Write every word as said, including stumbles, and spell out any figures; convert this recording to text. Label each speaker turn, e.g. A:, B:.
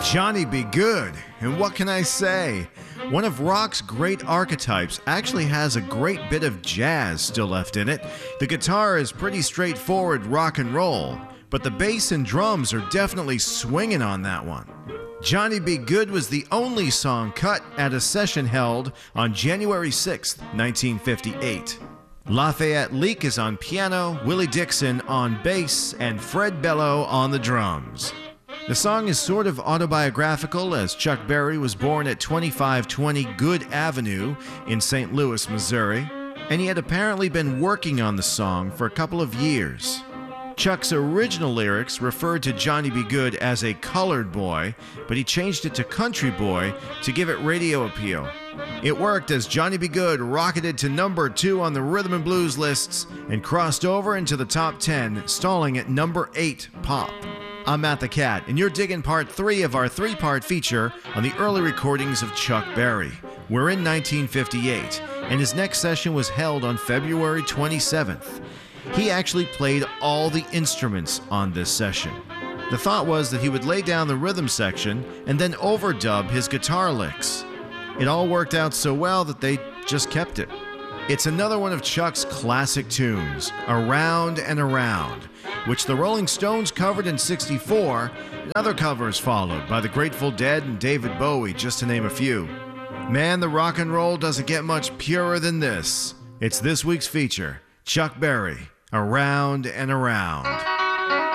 A: Johnny B. Goode, and what can I say? One of rock's great archetypes actually has a great bit of jazz still left in it. The guitar is pretty straightforward rock and roll, but the bass and drums are definitely swinging on that one. Johnny B. Goode was the only song cut at a session held on January sixth, nineteen fifty-eight. Lafayette Leak is on piano, Willie Dixon on bass, and Fred Bello on the drums. The song is sort of autobiographical, as Chuck Berry was born at twenty-five twenty Good Avenue in Saint Louis, Missouri, and he had apparently been working on the song for a couple of years. Chuck's original lyrics referred to Johnny B. Goode as a colored boy, but he changed it to country boy to give it radio appeal. It worked as Johnny B. Goode rocketed to number two on the rhythm and blues lists and crossed over into the top ten, stalling at number eight pop. I'm Matt the Cat, and you're digging part three of our three-part feature on the early recordings of Chuck Berry. We're in nineteen fifty-eight, and his next session was held on February twenty-seventh. He actually played all the instruments on this session. The thought was that he would lay down the rhythm section and then overdub his guitar licks. It all worked out so well that they just kept it. It's another one of Chuck's classic tunes, Around and Around, which the Rolling Stones covered in sixty-four, and other covers followed by the Grateful Dead and David Bowie, just to name a few. Man, the rock and roll doesn't get much purer than this. It's this week's feature, Chuck Berry, Around and Around.